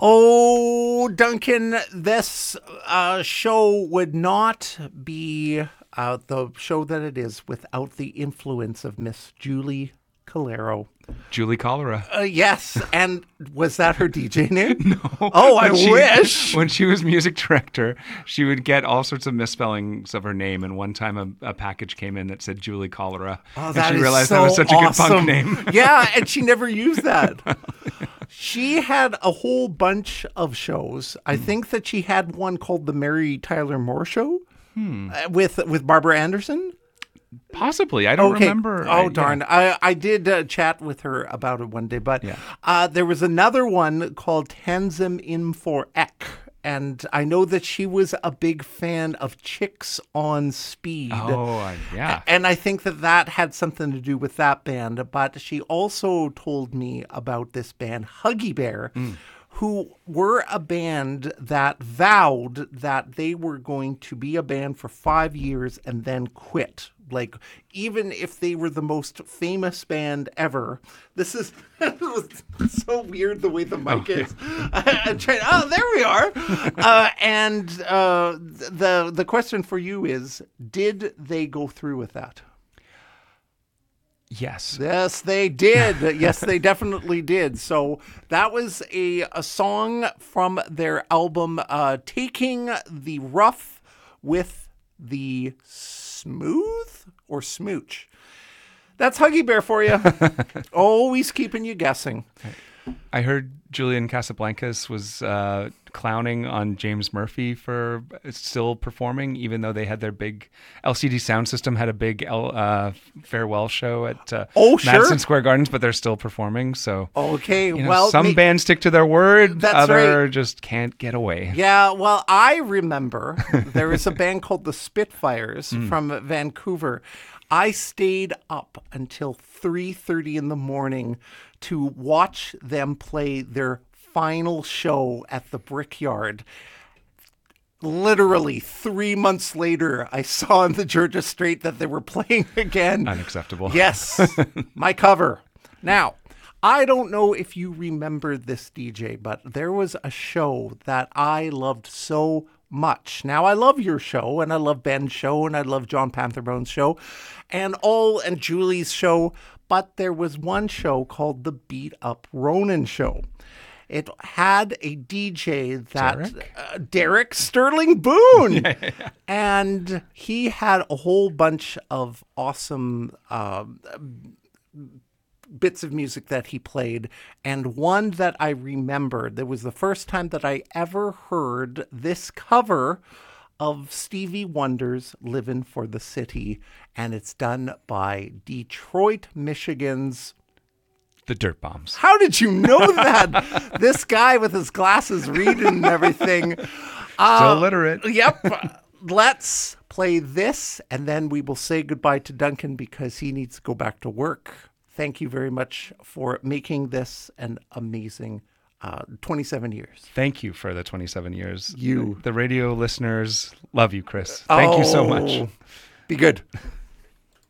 Oh, Duncan, this show would not be the show that it is without the influence of Miss Julie Calero. Julie Cholera. Yes, and was that her DJ name? No. Oh, I wish. When she was music director, she would get all sorts of misspellings of her name, and one time a package came in that said Julie Cholera. Oh, and she realized so that was such awesome. a good punk name. Yeah, and she never used that. She had a whole bunch of shows. I think that she had one called The Mary Tyler Moore Show with Barbara Anderson. Possibly. I don't remember. Oh, darn. Yeah. I did chat with her about it one day, but there was another one called Tanzim Im for Ek. And I know that she was a big fan of Chicks on Speed. Oh, yeah. And I think that had something to do with that band. But she also told me about this band, Huggy Bear, who were a band that vowed that they were going to be a band for 5 years and then quit. Like, even if they were the most famous band ever, this is so weird the way the mic is. There we are. And the question for you is, did they go through with that? Yes. Yes, they did. Yes, they definitely did. So that was a song from their album, Taking the Rough with the Smooth or Smooch. That's Huggy Bear for you. Always keeping you guessing. I heard Julian Casablancas was clowning on James Murphy for still performing, even though they had their big LCD sound system, had a big farewell show at Madison Square Gardens, but they're still performing. So, okay, some bands stick to their word, that's other right. Just can't get away. Yeah, well, I remember there is a band called the Spitfires from Vancouver. I stayed up until 3:30 in the morning to watch them play their final show at the Brickyard. Literally 3 months later, I saw on the Georgia Straight that they were playing again. Unacceptable. Yes, my cover. Now, I don't know if you remember this, DJ, but there was a show that I loved so much. Now, I love your show, and I love Ben's show, and I love John Pantherbone's show, and Julie's show, but there was one show called The Beat Up Ronan Show. It had a DJ that Derek Sterling Boone, and he had a whole bunch of awesome bits of music that he played, and one that I remembered, that was the first time that I ever heard this cover of Stevie Wonder's Livin' for the City, and it's done by Detroit, Michigan's The Dirt Bombs. How did you know that? This guy with his glasses reading and everything. Still literate. Yep. Let's play this, and then we will say goodbye to Duncan because he needs to go back to work. Thank you very much for making this an amazing 27 years. Thank you for the 27 years. You. The radio listeners love you, Chris. Thank you so much. Be good.